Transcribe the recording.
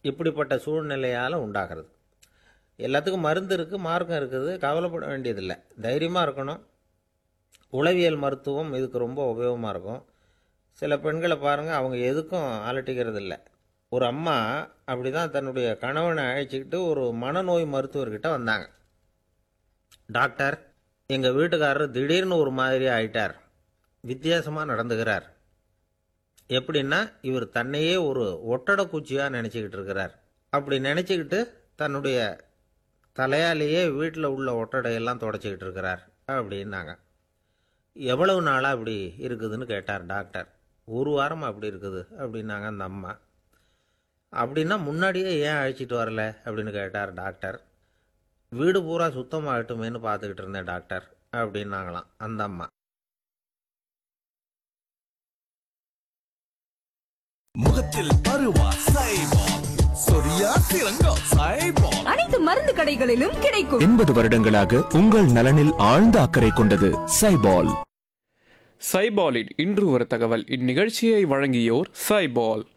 இப்படிப்பட்ட சூழ்நிலையால் உண்டாகிறது. எல்லாத்துக்கும் மருந்து இருக்குது, மார்க்கம் இருக்குது, கவலைப்பட வேண்டியதில்லை, தைரியமாக இருக்கணும். உளவியல் மருத்துவம் இதுக்கு ரொம்ப உபயோகமாக இருக்கும். சில பெண்களை பாருங்கள், அவங்க எதுக்கும் அலட்டிக்கிறது இல்லை. ஒரு அம்மா அப்படி தான் தன்னுடைய கணவனை அழைச்சிக்கிட்டு ஒரு மனநோய் மருத்துவர்கிட்ட வந்தாங்க. டாக்டர், எங்கள் வீட்டுக்காரர் திடீர்னு ஒரு மாதிரி ஆயிட்டார், வித்தியாசமாக நடந்துக்கிறார். எப்படின்னா, இவர் தன்னையே ஒரு ஒட்டடை பூச்சியாக நினச்சிக்கிட்டு இருக்கிறார். அப்படி நினச்சிக்கிட்டு தன்னுடைய தலையாலேயே வீட்டில் உள்ள ஒட்டடையெல்லாம் தொடச்சிக்கிட்டு இருக்கிறார் அப்படின்னாங்க. எவ்வளவு நாளாக அப்படி இருக்குதுன்னு கேட்டார் டாக்டர். 1 வாரமாக அப்படி இருக்குது அப்படின்னாங்க அந்த அம்மா. அப்படின்னா முன்னாடியே ஏன் அழைச்சிட்டு வரல அப்படின்னு கேட்டார் டாக்டர். வீடு பூரா சுத்தமாகட்டுமேனு பார்த்துக்கிட்டு இருந்தேன் டாக்டர் அப்படின்னாங்களாம் அந்த அம்மா. முகத்தில் பருவா சைபால், சொரியா சிறங்கா சைபால். அனைத்து மருந்து கடைகளிலும் கிடைக்கும். 80 வருடங்களாக உங்கள் நலனில் ஆழ்ந்த அக்கறை கொண்டது சைபால். சைபாலின் இன்று ஒரு தகவல். இந்நிகழ்ச்சியை வழங்கியோர் சைபால்.